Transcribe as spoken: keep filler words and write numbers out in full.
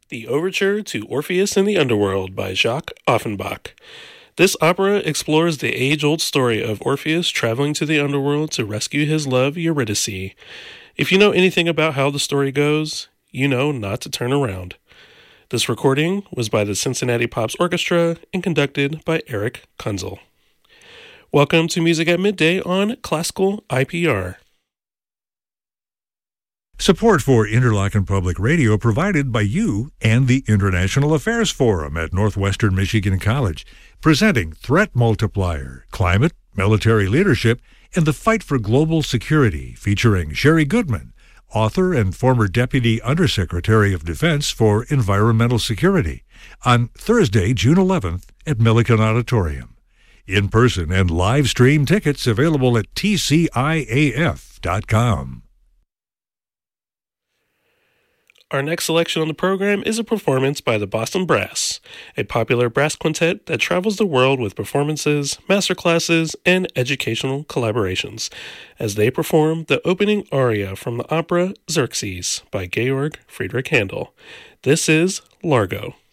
The Overture to Orpheus in the Underworld by Jacques Offenbach. This opera explores the age-old story of Orpheus traveling to the underworld to rescue his love Eurydice. If you know anything about how the story goes, you know not to turn around. This recording was by the Cincinnati Pops Orchestra and conducted by Eric Kunzel. Welcome to Music at Midday on Classical I P R. Support for Interlochen Public Radio provided by you and the International Affairs Forum at Northwestern Michigan College, presenting Threat Multiplier, Climate, Military Leadership, and the Fight for Global Security, featuring Sherry Goodman, author and former Deputy Undersecretary of Defense for Environmental Security, on Thursday, June eleventh at Millikan Auditorium. In-person and live stream tickets available at T C I A F dot com. Our next selection on the program is a performance by the Boston Brass, a popular brass quintet that travels the world with performances, masterclasses, and educational collaborations, as they perform the opening aria from the opera Xerxes by Georg Friedrich Handel. This is Largo.